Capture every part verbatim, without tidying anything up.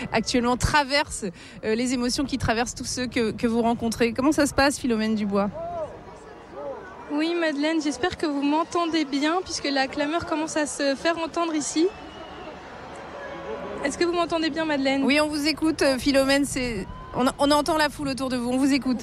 actuellement traverse, euh, les émotions qui traversent tous ceux que, que vous rencontrez. Comment ça se passe, Philomène Dubois ? Oui, Madeleine, j'espère que vous m'entendez bien puisque la clameur commence à se faire entendre ici. Est-ce que vous m'entendez bien, Madeleine ? Oui, on vous écoute, Philomène. C'est... On, on entend la foule autour de vous, on vous écoute.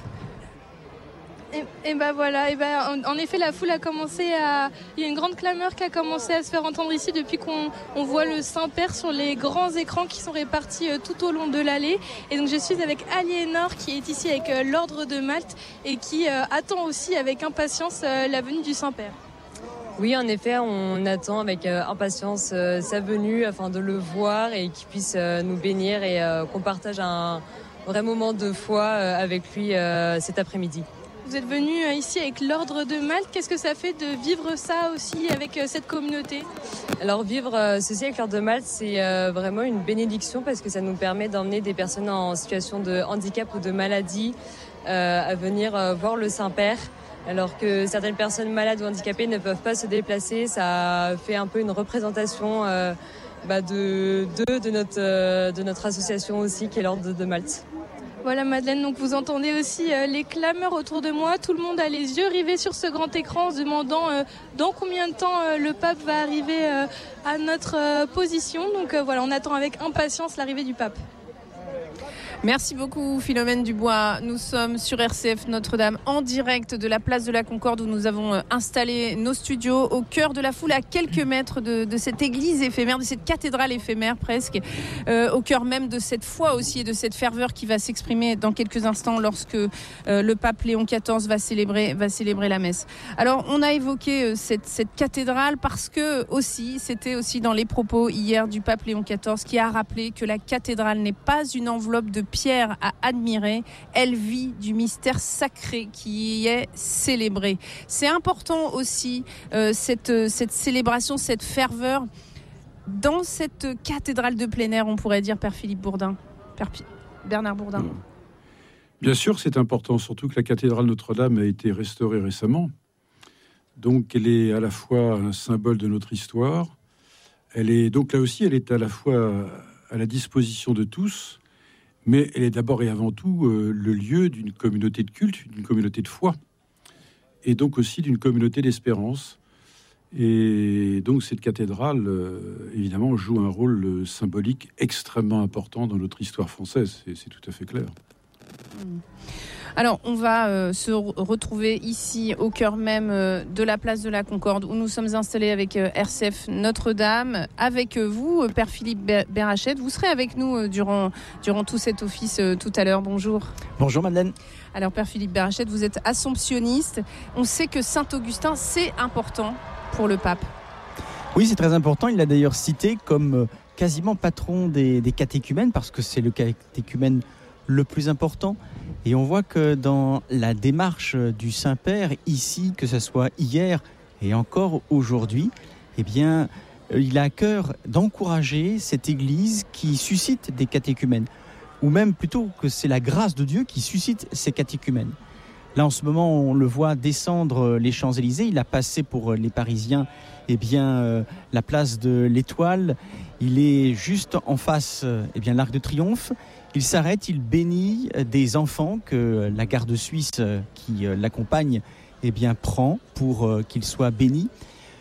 Et, et ben voilà, et ben en, en effet la foule a commencé à, il y a une grande clameur qui a commencé à se faire entendre ici depuis qu'on on voit le Saint-Père sur les grands écrans qui sont répartis euh, tout au long de l'allée. Et donc je suis avec Aliénor qui est ici avec euh, l'Ordre de Malte et qui euh, attend aussi avec impatience euh, la venue du Saint-Père. Oui, en effet, on attend avec euh, impatience euh, sa venue afin de le voir et qu'il puisse euh, nous bénir et euh, qu'on partage un vrai moment de foi euh, avec lui euh, cet après-midi. Vous êtes venu ici avec l'Ordre de Malte. Qu'est-ce que ça fait de vivre ça aussi avec cette communauté ? Alors vivre ceci avec l'Ordre de Malte, c'est vraiment une bénédiction parce que ça nous permet d'emmener des personnes en situation de handicap ou de maladie euh, à venir voir le Saint-Père. Alors que certaines personnes malades ou handicapées ne peuvent pas se déplacer, ça fait un peu une représentation euh, bah de, de, de, notre, euh, de notre association aussi qui est l'Ordre de Malte. Voilà Madeleine, donc vous entendez aussi euh, les clameurs autour de moi. Tout le monde a les yeux rivés sur ce grand écran en se demandant euh, dans combien de temps euh, le pape va arriver euh, à notre euh, position. Donc euh, voilà, on attend avec impatience l'arrivée du pape. Merci beaucoup Philomène Dubois. Nous sommes sur R C F Notre-Dame en direct de la place de la Concorde où nous avons installé nos studios au cœur de la foule à quelques mètres de, de cette église éphémère, de cette cathédrale éphémère presque, euh, au cœur même de cette foi aussi et de cette ferveur qui va s'exprimer dans quelques instants lorsque euh, le pape Léon quatorze va célébrer, va célébrer la messe. Alors on a évoqué euh, cette, cette cathédrale parce que aussi, c'était aussi dans les propos hier du pape Léon quatorze qui a rappelé que la cathédrale n'est pas une enveloppe de pierre à admirer, elle vit du mystère sacré qui y est célébré. C'est important aussi euh, cette, cette célébration, cette ferveur dans cette cathédrale de plein air, on pourrait dire, Père Philippe Bourdin, Père P- Bernard Bourdin. Bien sûr, c'est important, surtout que la cathédrale Notre-Dame a été restaurée récemment. Donc elle est à la fois un symbole de notre histoire, elle est donc là aussi, elle est à la fois à la disposition de tous, mais elle est d'abord et avant tout euh, le lieu d'une communauté de culte, d'une communauté de foi, et donc aussi d'une communauté d'espérance. Et donc cette cathédrale, euh, évidemment, joue un rôle euh, symbolique extrêmement important dans notre histoire française, c'est, c'est tout à fait clair. Mmh. Alors, on va euh, se re- retrouver ici, au cœur même euh, de la place de la Concorde, où nous sommes installés avec euh, R C F Notre-Dame. Avec euh, vous, euh, Père Philippe Berachette, vous serez avec nous euh, durant, durant tout cet office euh, tout à l'heure. Bonjour. Bonjour Madeleine. Alors, Père Philippe Berachette, vous êtes assomptionniste. On sait que Saint-Augustin, c'est important pour le pape. Oui, c'est très important. Il l'a d'ailleurs cité comme euh, quasiment patron des, des catéchumènes, parce que c'est le catéchumène le plus important. Et on voit que dans la démarche du Saint-Père, ici, que ce soit hier et encore aujourd'hui, eh bien, il a à cœur d'encourager cette Église qui suscite des catéchumènes, ou même plutôt que c'est la grâce de Dieu qui suscite ces catéchumènes. Là, en ce moment, on le voit descendre les Champs-Élysées. Il a passé pour les Parisiens eh bien, euh, la place de l'Étoile. Il est juste en face eh bien, l'Arc de Triomphe. Il s'arrête, il bénit des enfants que la garde suisse qui l'accompagne eh bien, prend pour qu'ils soient bénis.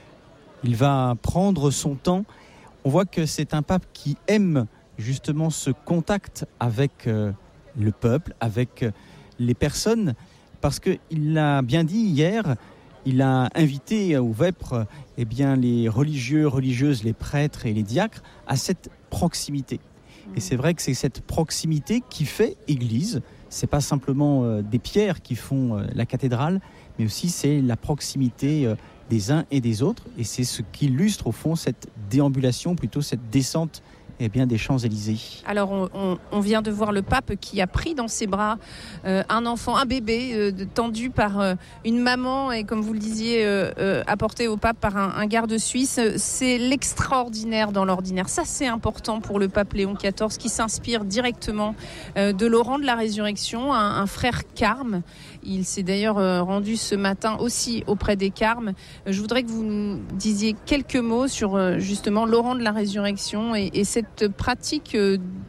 Il va prendre son temps. On voit que c'est un pape qui aime justement ce contact avec le peuple, avec les personnes, parce qu'il l'a bien dit hier, il a invité au Vêpres eh bien, les religieux, religieuses, les prêtres et les diacres à cette proximité. Et c'est vrai que c'est cette proximité qui fait Église. C'est pas simplement euh, des pierres qui font euh, la cathédrale, mais aussi c'est la proximité euh, des uns et des autres. Et c'est ce qui illustre au fond cette déambulation, plutôt cette descente eh bien, des Champs-Élysées. Alors on, on, on vient de voir le pape qui a pris dans ses bras euh, un enfant, un bébé euh, tendu par euh, une maman et comme vous le disiez euh, euh, apporté au pape par un, un garde suisse. C'est l'extraordinaire dans l'ordinaire. Ça c'est important pour le pape Léon quatorze qui s'inspire directement euh, de Laurent de la Résurrection, un, un frère carme. Il s'est d'ailleurs euh, rendu ce matin aussi auprès des carmes. Je voudrais que vous nous disiez quelques mots sur euh, justement Laurent de la Résurrection et, et cette pratique euh,